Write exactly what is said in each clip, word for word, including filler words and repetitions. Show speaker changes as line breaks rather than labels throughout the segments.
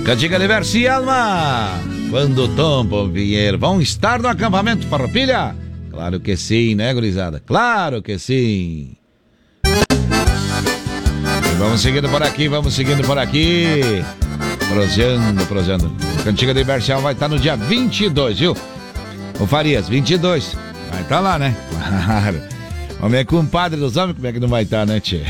Cantiga de Versi Alma. Quando tomba o vinheiro, vão estar no acampamento Farroupilha? Claro que sim, né, gurizada? Claro que sim. E vamos seguindo por aqui, vamos seguindo por aqui. Proseando, proseando. Cantiga de Versi Alma vai estar no dia vinte e dois, viu? O Farias, vinte e dois. Vai estar lá, né? Claro. Homem é compadre dos homens, como é que não vai estar, né, tchê?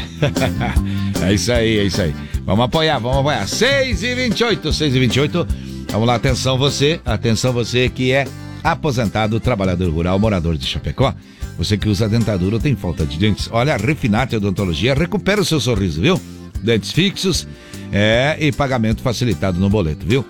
É isso aí, é isso aí. Vamos apoiar, vamos apoiar. seis e vinte e oito, seis e vinte e oito. Vamos lá, atenção você, atenção você que é aposentado, trabalhador rural, morador de Chapecó. Você que usa dentadura ou tem falta de dentes. Olha, a Refinate Odontologia recupera o seu sorriso, viu? Dentes fixos é, e pagamento facilitado no boleto, viu?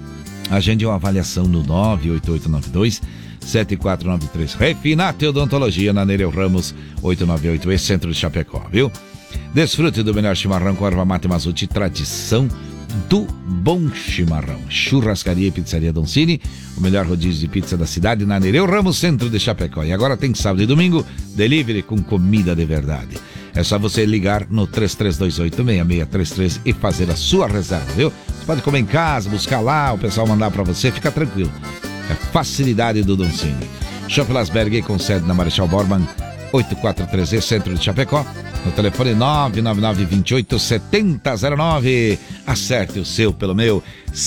Agende uma avaliação no nove oito oito nove dois sete quatro nove três. Refinate Odontologia na Nereu Ramos oitocentos e noventa e oito E, centro de Chapecó, viu? Desfrute do melhor chimarrão com erva mate Mazzuti, tradição do bom chimarrão. Churrascaria e Pizzaria Doncini, o melhor rodízio de pizza da cidade na Nereu Ramos, centro de Chapecó. E agora tem sábado e domingo, delivery com comida de verdade. É só você ligar no três três dois oito, seis seis três três e fazer a sua reserva, viu? Você pode comer em casa, buscar lá, o pessoal mandar pra você, fica tranquilo. É facilidade do Doncini. Shopping Lasberg com sede na Marechal Bormann oitocentos e quarenta e três E, centro de Chapecó. No telefone nove nove nove dois oito sete zero zero nove. Acerte o seu pelo meu.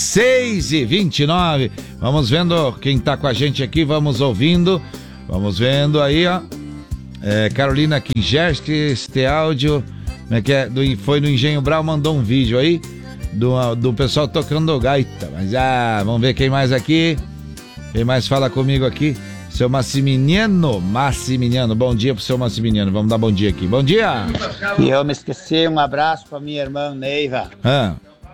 seis e vinte e nove. Vamos vendo quem tá com a gente aqui. Vamos ouvindo. Vamos vendo aí, ó. É, Carolina Kingerski, este áudio. Como é que é? Do, foi no Engenho Brau, mandou um vídeo aí. Do, do pessoal tocando gaita. Mas ah, vamos ver quem mais aqui. Quem mais fala comigo aqui? Seu Massimiliano, Massimiliano, bom dia pro seu Massimiliano, vamos dar bom dia aqui, bom dia!
E eu me esqueci, um abraço pra minha irmã Neiva.
Ah.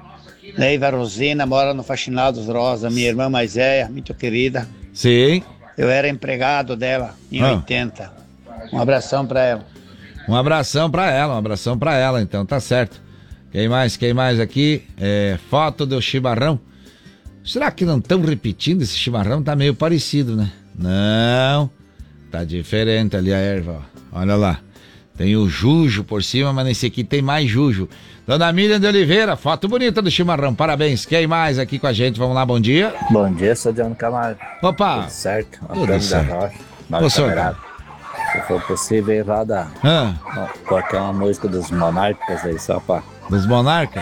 Neiva Rosina, mora no Faxinal dos Rosa, minha irmã mais velha, muito querida.
Sim.
Eu era empregado dela em
ah.
oitenta. Um abração pra ela.
Um abração pra ela, um abração pra ela, então, tá certo. Quem mais, quem mais aqui? É, foto do chimarrão. Será que não estão repetindo esse chimarrão? Tá meio parecido, né? Não, tá diferente ali a erva, ó. Olha lá, tem o jujo por cima, mas nesse aqui tem mais jujo. Dona Miriam de Oliveira, foto bonita do chimarrão, parabéns. Quem mais aqui com a gente? Vamos lá, bom dia.
Bom dia, sou Johnny Camargo.
Opa.
Tudo certo,
Tudo certo.
Da Rocha, Nova Camerado. Se for possível, roda
ah.
qualquer uma música dos Monarcas aí, só pra...
Dos Monarcas?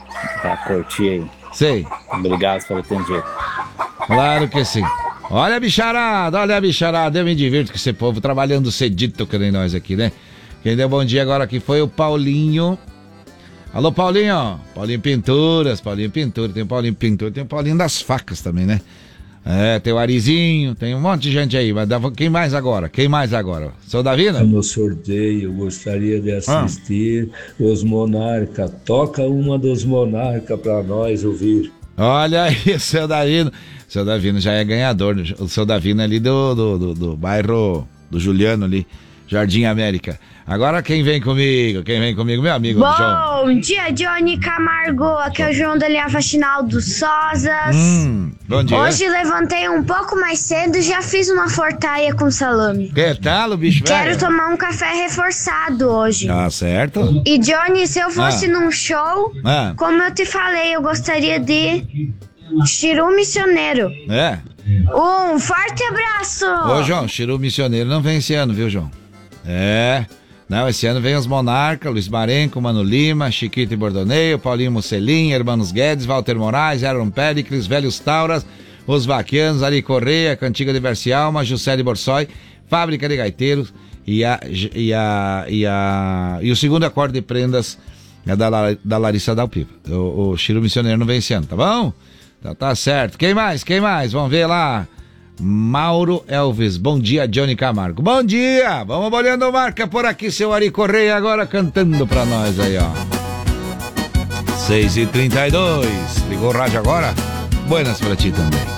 Pra curtir aí.
Sei.
Obrigado por atender.
Claro que sim. Olha a bicharada, olha a bicharada, eu me divirto com esse povo trabalhando cedito que nem nós aqui, né? Quem deu bom dia agora aqui foi o Paulinho. Alô, Paulinho, Paulinho Pinturas, Paulinho Pintura, tem o Paulinho Pintura, tem o Paulinho das Facas também, né? É, tem o Arizinho, tem um monte de gente aí, mas quem mais agora? Quem mais agora? Seu Davina?
No sorteio, gostaria de assistir ah. os Monarca. Toca uma dos Monarca pra nós ouvir.
Olha aí, seu Davino. O seu Davino já é ganhador. O seu Davino é ali do, do, do, do bairro do Juliano ali, Jardim América. Agora quem vem comigo? Quem vem comigo? Meu amigo
Bom
João.
Bom dia, Johnny Camargo. Aqui é o João da linha Faxinal dos Sozas.
Hum, bom dia.
Hoje levantei um pouco mais cedo e já fiz uma fortaia com salame.
Que tal, bicho velho?
Quero tomar um café reforçado hoje.
Ah, certo.
E Johnny, se eu fosse
ah.
num show,
ah.
como eu te falei, eu gostaria de Chiru Missioneiro.
É.
Um forte abraço.
Ô, João, Chiru Missioneiro não vem esse ano, viu, João? É. Não, esse ano vem os Monarca, Luiz Marenco, Mano Lima, Chiquito e Bordoneio, Paulinho Mussolini, Hermanos Guedes, Walter Moraes, Aaron Pericles, Velhos Tauras, Os Vaquianos, Ari Correia, Cantiga de Versi Alma, Juscelio Borsoi, Fábrica de Gaiteiros e a, e a, e a, e o segundo acorde de prendas é da, da Larissa Dalpiva. O, o Chiru Missioneiro não vem esse ano, tá bom? Então tá certo. Quem mais? Quem mais? Vamos ver lá. Mauro Elvis, bom dia, Johnny Camargo. Bom dia, vamos olhando marca por aqui, seu Ari Correia agora cantando pra nós aí, ó. seis e trinta e dois, ligou o rádio agora? Buenas pra ti também.